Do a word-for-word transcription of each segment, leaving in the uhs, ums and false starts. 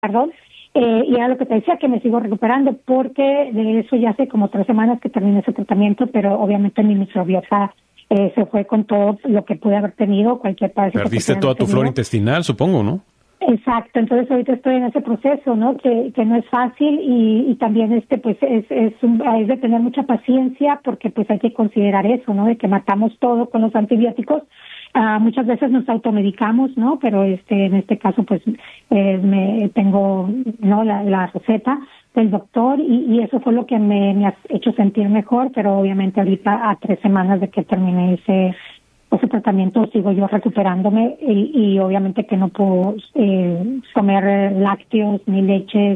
perdón, eh, y era lo que te decía, que me sigo recuperando, porque de eso ya hace como tres semanas que terminé ese tratamiento, pero obviamente mi microbiota eh, se fue con todo lo que pude haber tenido, cualquier parásito. Perdiste toda tu flora intestinal, supongo, ¿no? Exacto, entonces ahorita estoy en ese proceso, ¿no? Que, que no es fácil y, y también este pues es es, un, es de tener mucha paciencia, porque pues hay que considerar eso, ¿no? De que matamos todo con los antibióticos. Uh, muchas veces nos automedicamos, ¿no? Pero este en este caso pues eh, me tengo no la, la receta del doctor y, y eso fue lo que me, me ha hecho sentir mejor, pero obviamente ahorita a tres semanas de que terminé ese ese tratamiento sigo yo recuperándome y, y obviamente que no puedo eh, comer lácteos ni leches.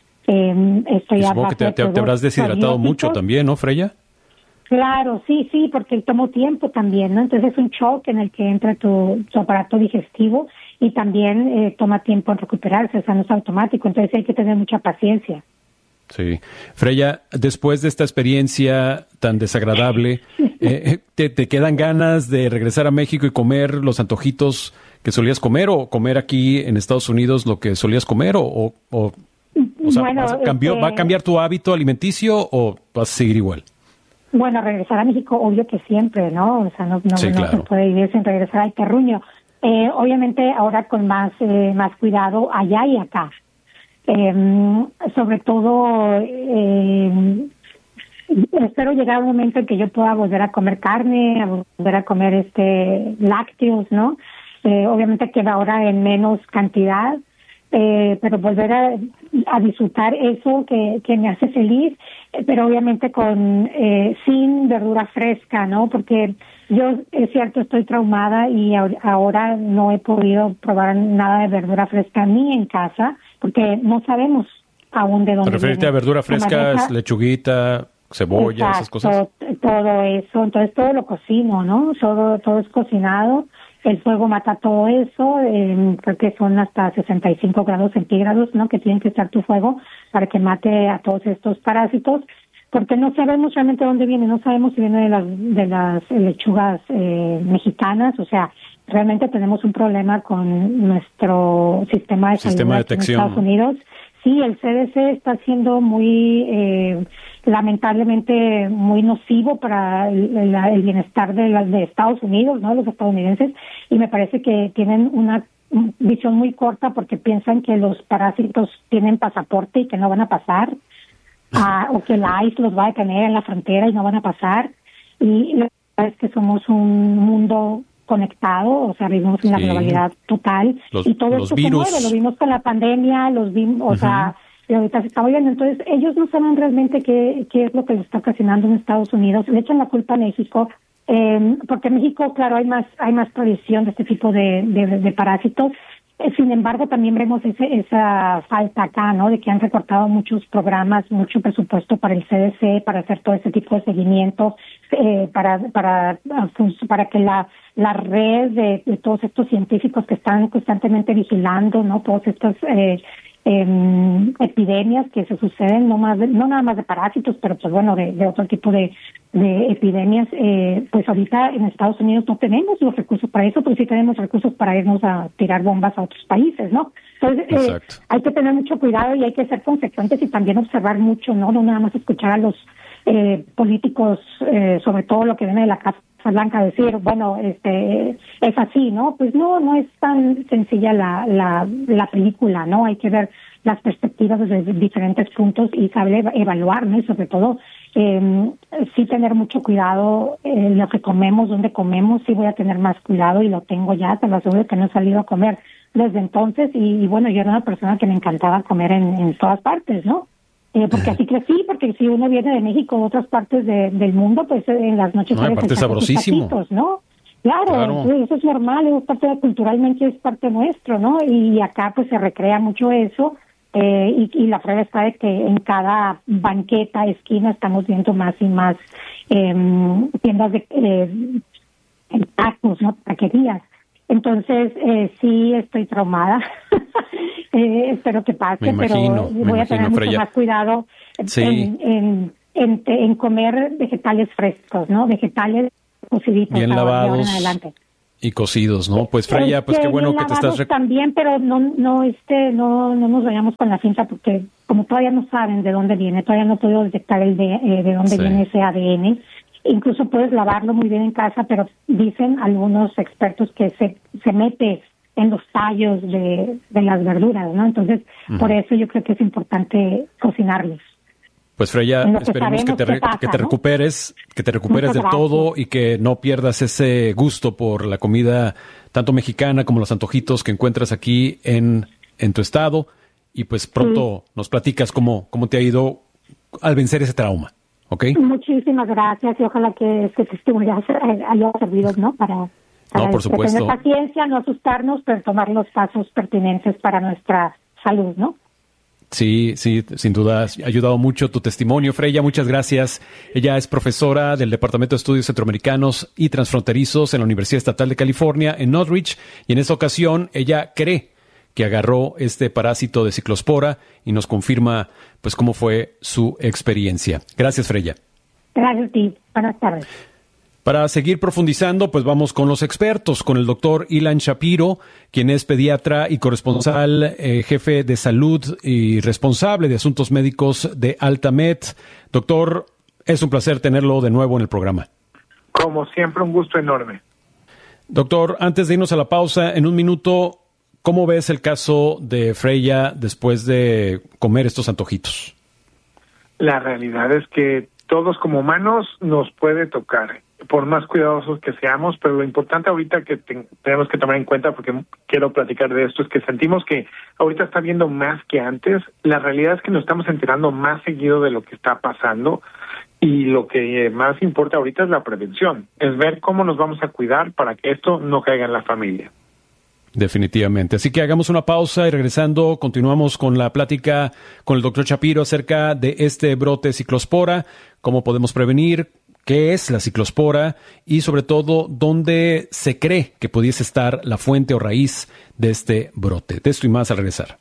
Eh, estoy Supongo que te, te, te habrás deshidratado mucho también, ¿no, Freya? Claro, sí, sí, porque tomo tiempo también, ¿no? Entonces es un shock en el que entra tu, tu aparato digestivo y también eh, toma tiempo en recuperarse, o sea, no es automático, entonces hay que tener mucha paciencia. Sí. Freya, después de esta experiencia tan desagradable, eh, ¿te, ¿te quedan ganas de regresar a México y comer los antojitos que solías comer o comer aquí en Estados Unidos lo que solías comer o, o, o, o sea, bueno, ¿cambió, este... ¿va a cambiar tu hábito alimenticio o vas a seguir igual? Bueno, regresar a México, obvio que siempre, ¿no? O sea, no, no, sí, no claro. se puede vivir sin regresar al terruño. Eh, obviamente ahora con más eh, más cuidado allá y acá. Eh, sobre todo, eh, espero llegar a un momento en que yo pueda volver a comer carne, a volver a comer este lácteos, ¿no? Eh, obviamente que ahora en menos cantidad, eh, pero volver a, a disfrutar eso que, que me hace feliz, eh, pero obviamente con eh, sin verdura fresca, ¿no? Porque yo, es cierto, estoy traumada y ahora no he podido probar nada de verdura fresca ni en casa, porque no sabemos aún de dónde viene. Referirte a verdura fresca, es lechuguita, cebolla, exacto, esas cosas. Todo eso, entonces todo lo cocino, ¿no? Todo, todo es cocinado. El fuego mata todo eso, eh, creo que son hasta sesenta y cinco grados centígrados, ¿no? Que tiene que estar tu fuego para que mate a todos estos parásitos, porque no sabemos realmente dónde viene, no sabemos si viene de las de las lechugas eh, mexicanas, o sea, realmente tenemos un problema con nuestro sistema de sistema salud de en Estados Unidos. Sí, el C D C está siendo muy, eh, lamentablemente, muy nocivo para el, el, el bienestar de, la, de Estados Unidos, ¿no? Los estadounidenses, y me parece que tienen una visión muy corta porque piensan que los parásitos tienen pasaporte y que no van a pasar, uh, o que la I C E los va a detener en la frontera y no van a pasar. Y la verdad es que somos un mundo conectado, o sea, vivimos en la sí. globalidad total, los, y todo esto se mueve, lo vimos con la pandemia, los vimos, o uh-huh. sea, y ahorita se está viendo, entonces ellos no saben realmente qué, qué es lo que les está ocasionando en Estados Unidos, le echan la culpa a México, eh, porque en México, claro, hay más, hay más tradición de este tipo de, de, de parásitos. Sin embargo, también vemos ese, esa falta acá, ¿no? De que han recortado muchos programas, mucho presupuesto para el C D C, para hacer todo ese tipo de seguimiento, eh, para para para que la la red de, de todos estos científicos que están constantemente vigilando, ¿no? Todas estas eh, eh, epidemias que se suceden, no más de, no nada más de parásitos, pero pues bueno, de, de otro tipo de, de epidemias, eh, pues ahorita en Estados Unidos no tenemos los recursos para eso, pero sí tenemos recursos para irnos a tirar bombas a otros países, ¿no? Entonces, eh, hay que tener mucho cuidado y hay que ser consecuentes y también observar mucho, ¿no? No nada más escuchar a los eh, políticos, eh, sobre todo lo que viene de la Casa Blanca, decir, bueno, este es así, ¿no? Pues no, no es tan sencilla la, la, la película, ¿no? Hay que ver las perspectivas desde diferentes puntos y saber evaluar, ¿no? Y sobre todo, eh, sí tener mucho cuidado en lo que comemos, dónde comemos, sí voy a tener más cuidado y lo tengo ya, te lo aseguro que no he salido a comer desde entonces y, y bueno, yo era una persona que me encantaba comer en, en todas partes, ¿no? Eh, porque así crecí, porque si uno viene de México o otras partes de, del mundo, pues en las noches... No, aparte es sabrosísimo. Taquitos, ¿no? Claro, claro. Eso es normal, es parte de, culturalmente es parte nuestro, ¿no? Y acá pues se recrea mucho eso, eh, y, y la prueba está de que en cada banqueta, esquina, estamos viendo más y más eh, tiendas de eh, tacos, ¿no? Taquerías. Entonces, eh, sí estoy traumada. eh, espero que pase, me imagino, pero voy me a tener imagino, mucho Freya. más cuidado sí. en, en, en, en comer vegetales frescos, ¿no? Vegetales cociditos. Bien ahora, lavados. de ahora en adelante. Y cocidos, ¿no? Pues Freya, pues qué bueno que te estás... Rec- también, pero no no este no no nos vayamos con la cinta porque como todavía no saben de dónde viene, todavía no puedo detectar el de, eh, de dónde sí. viene ese A D N. Incluso puedes lavarlo muy bien en casa, pero dicen algunos expertos que se se mete en los tallos de, de las verduras, ¿no? Entonces, uh-huh. por eso yo creo que es importante cocinarlos. Pues Freya, esperemos que te, re- pasa, que te recuperes, ¿no? que te recuperes del todo y que no pierdas ese gusto por la comida tanto mexicana como los antojitos que encuentras aquí en, en tu estado. Y pues pronto sí. nos platicas cómo, cómo te ha ido al vencer ese trauma, ¿ok? Muchísimas gracias y ojalá que este testimonio haya servido, ¿no? Para, para no, por supuesto. tener paciencia, no asustarnos, pero tomar los pasos pertinentes para nuestra salud, ¿no? Sí, sí, sin duda ha ayudado mucho tu testimonio, Freya, muchas gracias. Ella es profesora del Departamento de Estudios Centroamericanos y Transfronterizos en la Universidad Estatal de California en Northridge, y en esta ocasión ella cree que agarró este parásito de ciclospora y nos confirma pues cómo fue su experiencia. Gracias, Freya. Gracias a ti. Buenas tardes. Para seguir profundizando, pues vamos con los expertos, con el doctor Ilan Shapiro, quien es pediatra y corresponsal, eh, jefe de salud y responsable de asuntos médicos de Altamed. Doctor, es un placer tenerlo de nuevo en el programa. Como siempre, un gusto enorme. Doctor, antes de irnos a la pausa, en un minuto, ¿cómo ves el caso de Freya después de comer estos antojitos? La realidad es que todos como humanos nos puede tocar, por más cuidadosos que seamos, pero lo importante ahorita que te, tenemos que tomar en cuenta, porque quiero platicar de esto, es que sentimos que ahorita está viendo más que antes. La realidad es que nos estamos enterando más seguido de lo que está pasando, y lo que más importa ahorita es la prevención, es ver cómo nos vamos a cuidar para que esto no caiga en la familia. Definitivamente. Así que hagamos una pausa y regresando continuamos con la plática con el doctor Shapiro acerca de este brote ciclospora, cómo podemos prevenir, qué es la ciclospora y sobre todo dónde se cree que pudiese estar la fuente o raíz de este brote. De esto y más al regresar.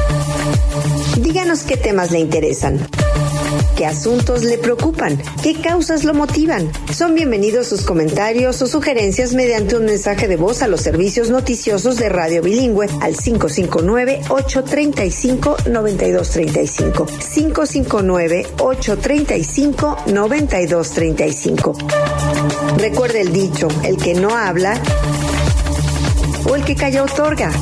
Díganos qué temas le interesan, qué asuntos le preocupan, qué causas lo motivan. Son bienvenidos sus comentarios o sugerencias mediante un mensaje de voz a los servicios noticiosos de Radio Bilingüe al cinco cinco nueve, ocho tres cinco, nueve dos tres cinco. cinco cinco nueve, ocho tres cinco, nueve dos tres cinco. Recuerde el dicho, el que no habla o el que calla otorga.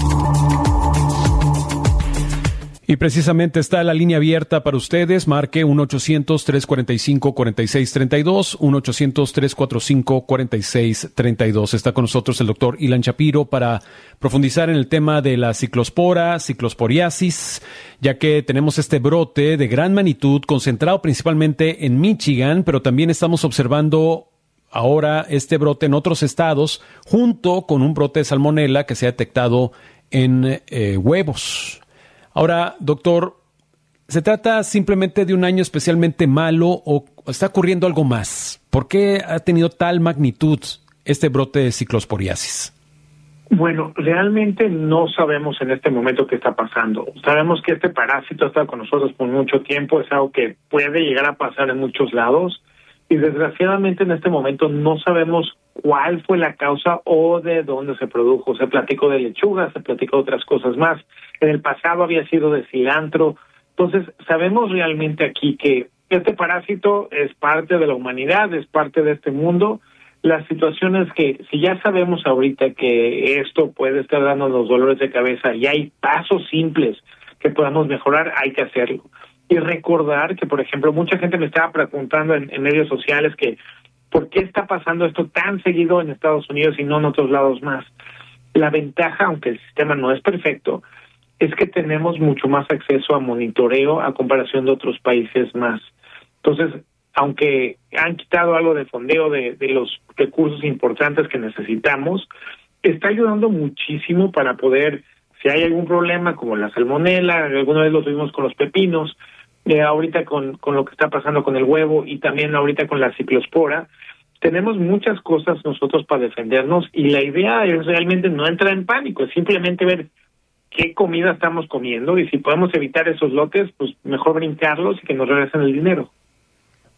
Y precisamente está la línea abierta para ustedes. Marque uno ochocientos, tres cuatro cinco, cuatro seis tres dos, uno ochocientos, tres cuatro cinco, cuatro seis tres dos. Está con nosotros el doctor Ilan Shapiro para profundizar en el tema de la ciclospora, ciclosporiasis, ya que tenemos este brote de gran magnitud concentrado principalmente en Michigan, pero también estamos observando ahora este brote en otros estados, junto con un brote de salmonela que se ha detectado en eh, huevos. Ahora, doctor, ¿se trata simplemente de un año especialmente malo o está ocurriendo algo más? ¿Por qué ha tenido tal magnitud este brote de ciclosporiasis? Bueno, realmente no sabemos en este momento qué está pasando. Sabemos que este parásito ha estado con nosotros por mucho tiempo, es algo que puede llegar a pasar en muchos lados y desgraciadamente en este momento no sabemos cuál fue la causa o de dónde se produjo. Se platicó de lechuga, se platicó de otras cosas más. En el pasado había sido de cilantro. Entonces, sabemos realmente aquí que este parásito es parte de la humanidad, es parte de este mundo. La situación es que si ya sabemos ahorita que esto puede estar dando los dolores de cabeza y hay pasos simples que podamos mejorar, hay que hacerlo. Y recordar que, por ejemplo, mucha gente me estaba preguntando en, en medios sociales que ¿por qué está pasando esto tan seguido en Estados Unidos y no en otros lados más? La ventaja, aunque el sistema no es perfecto, es que tenemos mucho más acceso a monitoreo a comparación de otros países más. Entonces, aunque han quitado algo de fondeo de, de los recursos importantes que necesitamos, está ayudando muchísimo para poder, si hay algún problema como la salmonela, alguna vez lo tuvimos con los pepinos, eh, ahorita con, con lo que está pasando con el huevo y también ahorita con la ciclospora, tenemos muchas cosas nosotros para defendernos y la idea es realmente no entrar en pánico, es simplemente ver qué comida estamos comiendo y si podemos evitar esos lotes, pues mejor brincarlos y que nos regresen el dinero.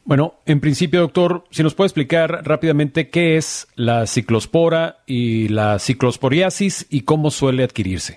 Bueno, en principio, doctor, si nos puede explicar rápidamente qué es la ciclospora y la ciclosporiasis y cómo suele adquirirse.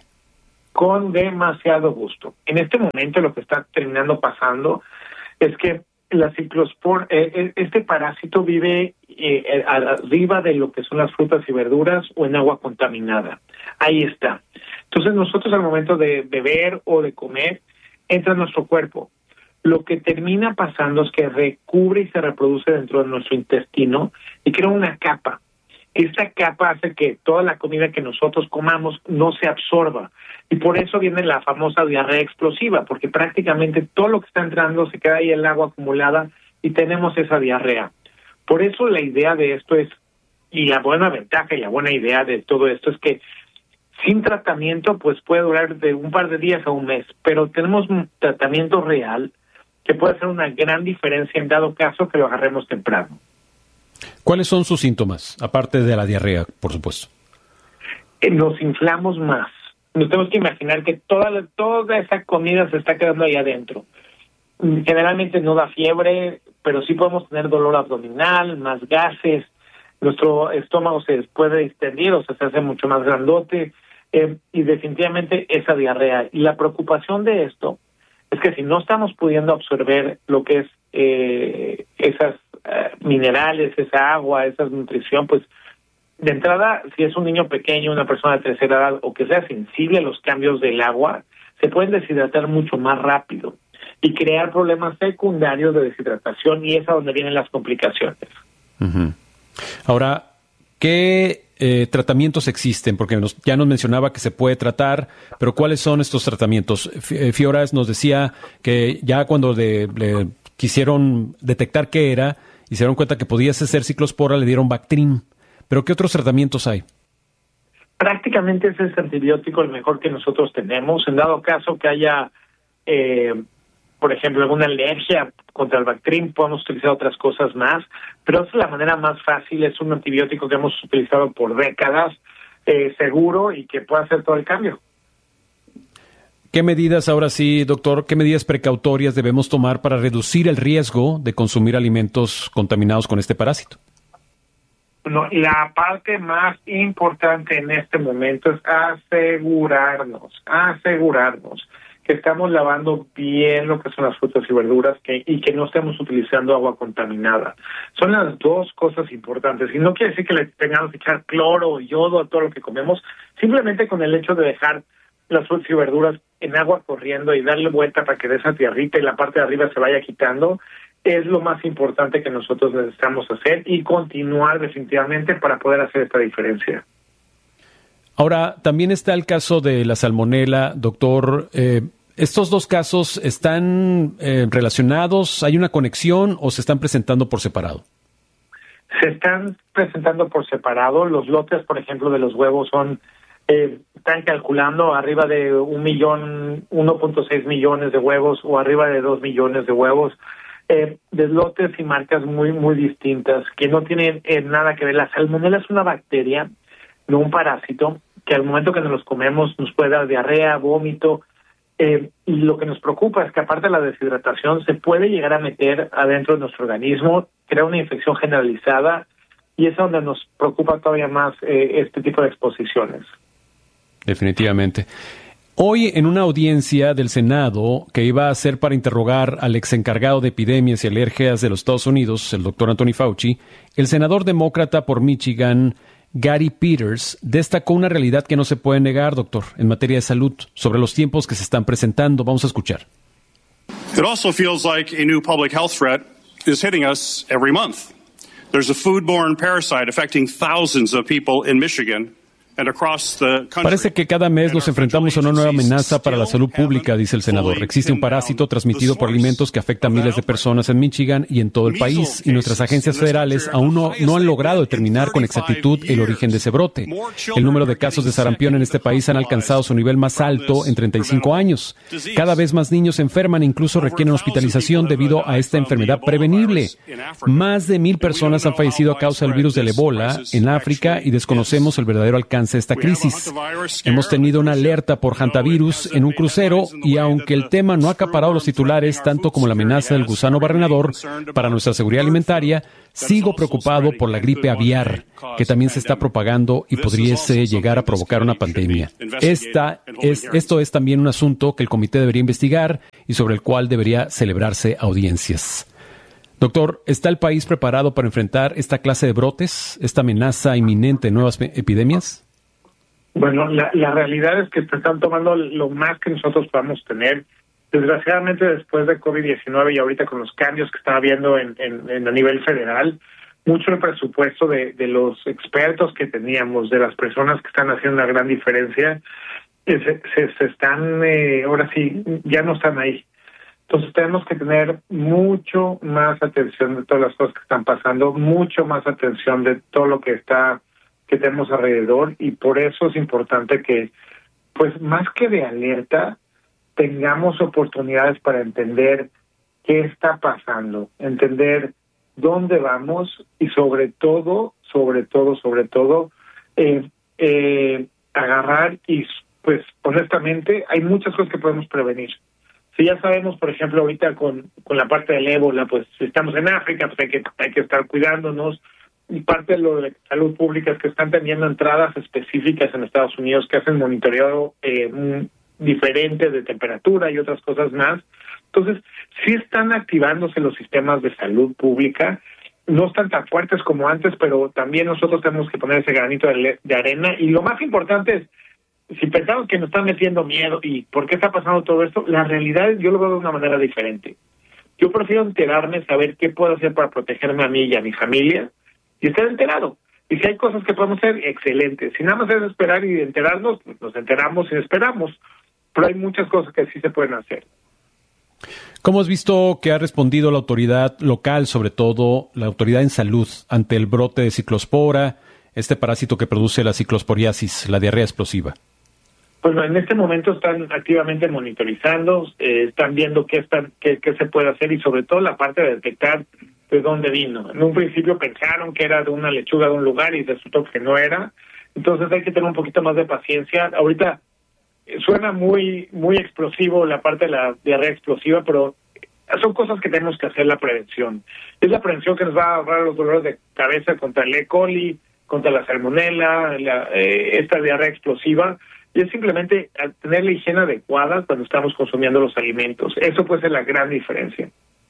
Con demasiado gusto. En este momento lo que está terminando pasando es que la ciclospora, eh, este parásito vive eh, arriba de lo que son las frutas y verduras o en agua contaminada. Ahí está. Entonces nosotros al momento de beber o de comer, entra en nuestro cuerpo. Lo que termina pasando es que recubre y se reproduce dentro de nuestro intestino y crea una capa. Esta capa hace que toda la comida que nosotros comamos no se absorba. Y por eso viene la famosa diarrea explosiva, porque prácticamente todo lo que está entrando se queda ahí en el agua acumulada y tenemos esa diarrea. Por eso la idea de esto es, y la buena ventaja y la buena idea de todo esto es que sin tratamiento pues puede durar de un par de días a un mes, pero tenemos un tratamiento real que puede hacer una gran diferencia en dado caso que lo agarremos temprano. ¿Cuáles son sus síntomas, aparte de la diarrea, por supuesto? Eh, nos inflamos más. Nos tenemos que imaginar que toda, la, toda esa comida se está quedando ahí adentro. Generalmente no da fiebre, pero sí podemos tener dolor abdominal, más gases. Nuestro estómago se puede extender, o sea, se hace mucho más grandote. Eh, y definitivamente esa diarrea. Y la preocupación de esto es que si no estamos pudiendo absorber lo que es eh, esas eh, minerales, esa agua, esa nutrición, pues de entrada, si es un niño pequeño, una persona de tercera edad o que sea sensible a los cambios del agua, se pueden deshidratar mucho más rápido y crear problemas secundarios de deshidratación, y es a donde vienen las complicaciones. Uh-huh. Ahora, ¿qué eh, tratamientos existen? Porque nos, ya nos mencionaba que se puede tratar, pero ¿cuáles son estos tratamientos? F- Fioras nos decía que ya cuando le, le quisieron detectar qué era y se dieron cuenta que podía ser ciclospora, le dieron Bactrim. ¿Pero qué otros tratamientos hay? Prácticamente ese es el antibiótico el mejor que nosotros tenemos. En dado caso que haya, eh, por ejemplo, alguna alergia contra el Bactrim, podemos utilizar otras cosas más, pero esa es la manera más fácil. Es un antibiótico que hemos utilizado por décadas, eh, seguro, y que puede hacer todo el cambio. ¿Qué medidas, ahora sí, doctor, qué medidas precautorias debemos tomar para reducir el riesgo de consumir alimentos contaminados con este parásito? No, la parte más importante en este momento es asegurarnos, asegurarnos que estamos lavando bien lo que son las frutas y verduras que, y que no estemos utilizando agua contaminada. Son las dos cosas importantes. Y no quiere decir que le tengamos que echar cloro o yodo a todo lo que comemos, simplemente con el hecho de dejar las frutas y verduras en agua corriendo y darle vuelta para que de esa tierrita y la parte de arriba se vaya quitando, es lo más importante que nosotros necesitamos hacer y continuar definitivamente para poder hacer esta diferencia. Ahora, también está el caso de la salmonela, doctor. Eh, ¿Estos dos casos están eh, relacionados? ¿Hay una conexión o se están presentando por separado? Se están presentando por separado. Los lotes, por ejemplo, de los huevos son, eh, están calculando arriba de un millón, uno punto seis millones de huevos o arriba de dos millones de huevos. Eh, de lotes y marcas muy muy distintas que no tienen eh, nada que ver. La salmonela es una bacteria, no un parásito, que al momento que nos los comemos nos puede dar diarrea, vómito, eh, y lo que nos preocupa es que aparte de la deshidratación se puede llegar a meter adentro de nuestro organismo, crear una infección generalizada, y es donde nos preocupa todavía más eh, este tipo de exposiciones. Definitivamente. Hoy, en una audiencia del Senado que iba a ser para interrogar al ex encargado de epidemias y alergias de los Estados Unidos, el doctor Anthony Fauci, el senador demócrata por Michigan, Gary Peters, destacó una realidad que no se puede negar, doctor, en materia de salud, sobre los tiempos que se están presentando. Vamos a escuchar. It also feels like a new public health threat is hitting us every month. There's a foodborne parasite affecting thousands of people in Michigan. Parece que cada mes nos enfrentamos a una nueva amenaza para la salud pública, dice el senador. Existe un parásito transmitido por alimentos que afecta a miles de personas en Michigan y en todo el país, y nuestras agencias federales aún no, no han logrado determinar con exactitud el origen de ese brote. El número de casos de sarampión en este país han alcanzado su nivel más alto en treinta y cinco años. Cada vez más niños se enferman e incluso requieren hospitalización debido a esta enfermedad prevenible. Más de mil personas han fallecido a causa del virus del Ebola en África y desconocemos el verdadero alcance alcance esta crisis. Hemos tenido una alerta por hantavirus en un crucero y aunque el tema no ha acaparado los titulares tanto como la amenaza del gusano barrenador para nuestra seguridad alimentaria, sigo preocupado por la gripe aviar, que también se está propagando y pudiese llegar a provocar una pandemia. Esta es, esto es también un asunto que el comité debería investigar y sobre el cual debería celebrarse audiencias. Doctor, ¿está el país preparado para enfrentar esta clase de brotes, esta amenaza inminente de nuevas epidemias? Bueno, la, la realidad es que se están tomando lo más que nosotros podamos tener. Desgraciadamente, después de COVID diecinueve y ahorita con los cambios que está habiendo en, en, en a nivel federal, mucho el presupuesto de, de los expertos que teníamos, de las personas que están haciendo una gran diferencia, se, se, se están, eh, ahora sí, ya no están ahí. Entonces tenemos que tener mucho más atención de todas las cosas que están pasando, mucho más atención de todo lo que está, que tenemos alrededor, y por eso es importante que, pues más que de alerta, tengamos oportunidades para entender qué está pasando, entender dónde vamos y sobre todo, sobre todo, sobre todo, eh, eh, agarrar y, pues honestamente, hay muchas cosas que podemos prevenir. Si ya sabemos, por ejemplo, ahorita con, con la parte del ébola, pues si estamos en África, pues hay que, hay que estar cuidándonos. Y parte de lo de salud pública es que están teniendo entradas específicas en Estados Unidos que hacen monitoreo eh, diferente de temperatura y otras cosas más. Entonces, sí están activándose los sistemas de salud pública. No están tan fuertes como antes, pero también nosotros tenemos que poner ese granito de, de arena. Y lo más importante es, si pensamos que nos están metiendo miedo y por qué está pasando todo esto, la realidad es, yo lo veo de una manera diferente. Yo prefiero enterarme, saber qué puedo hacer para protegerme a mí y a mi familia y estar enterado. Y si hay cosas que podemos hacer, excelente. Si nada más es esperar y enterarnos, pues nos enteramos y esperamos. Pero hay muchas cosas que sí se pueden hacer. ¿Cómo has visto que ha respondido la autoridad local, sobre todo la autoridad en salud, ante el brote de ciclospora, este parásito que produce la ciclosporiasis, la diarrea explosiva? Bueno, en este momento están activamente monitorizando, eh, están viendo qué, están, qué, qué se puede hacer y sobre todo la parte de detectar de dónde vino. En un principio pensaron que era de una lechuga de un lugar y resultó que no era. Entonces hay que tener un poquito más de paciencia. Ahorita eh, suena muy muy explosivo la parte de la diarrea explosiva, pero son cosas que tenemos que hacer la prevención. Es la prevención que nos va a ahorrar los dolores de cabeza contra el E. coli, contra la salmonela, la, eh, esta diarrea explosiva. Y es simplemente tener la higiene adecuada cuando estamos consumiendo los alimentos. Eso puede ser la gran diferencia.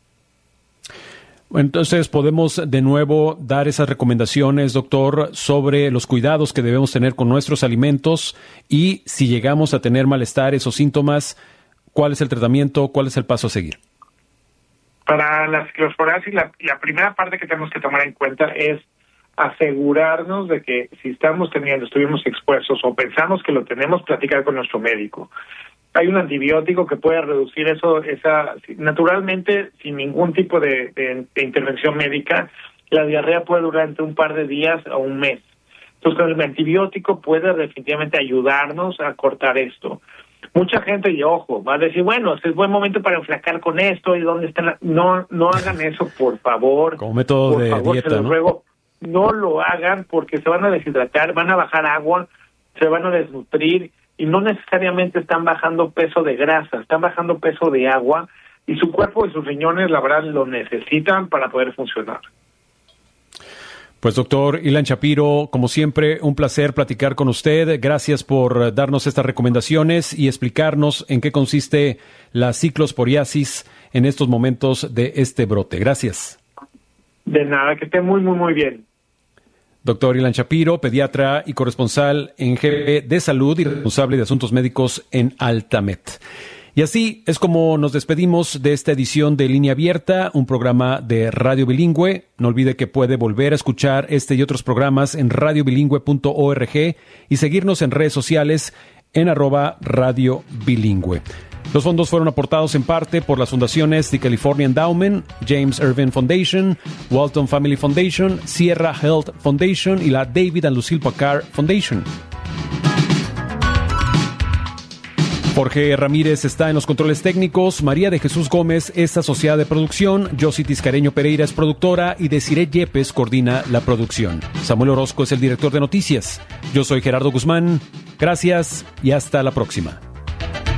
Entonces, podemos de nuevo dar esas recomendaciones, doctor, sobre los cuidados que debemos tener con nuestros alimentos y si llegamos a tener malestares o síntomas, ¿cuál es el tratamiento? ¿Cuál es el paso a seguir? Para la ciclosporiasis, la, la primera parte que tenemos que tomar en cuenta es asegurarnos de que si estamos teniendo, estuvimos expuestos o pensamos que lo tenemos, platicar con nuestro médico. Hay un antibiótico que puede reducir eso, esa naturalmente, sin ningún tipo de, de, de intervención médica. La diarrea puede durar entre un par de días a un mes. Entonces, con el antibiótico puede definitivamente ayudarnos a cortar esto. Mucha gente, y ojo, va a decir, bueno, este es buen momento para enflacar con esto y dónde están. La... No, no hagan eso, por favor. Como método por de favor, dieta, se los ¿no? ruego. No lo hagan porque se van a deshidratar, van a bajar agua, se van a desnutrir y no necesariamente están bajando peso de grasa, están bajando peso de agua y su cuerpo y sus riñones, la verdad, lo necesitan para poder funcionar. Pues doctor Ilan Shapiro, como siempre, un placer platicar con usted. Gracias por darnos estas recomendaciones y explicarnos en qué consiste la ciclosporiasis en estos momentos de este brote. Gracias. De nada, que esté muy, muy, muy bien. Doctor Ilan Shapiro, pediatra y corresponsal en G B de Salud y responsable de Asuntos Médicos en Altamet. Y así es como nos despedimos de esta edición de Línea Abierta, un programa de Radio Bilingüe. No olvide que puede volver a escuchar este y otros programas en radio bilingüe punto org y seguirnos en redes sociales en arroba Radio Bilingüe. Los fondos fueron aportados en parte por las fundaciones The California Endowment, James Irvine Foundation, Walton Family Foundation, Sierra Health Foundation y la David and Lucille Packard Foundation. Jorge Ramírez está en los controles técnicos, María de Jesús Gómez es asociada de producción, Yossi Tiscareño Pereira es productora y Desiree Yepes coordina la producción. Samuel Orozco es el director de noticias. Yo soy Gerardo Guzmán. Gracias y hasta la próxima.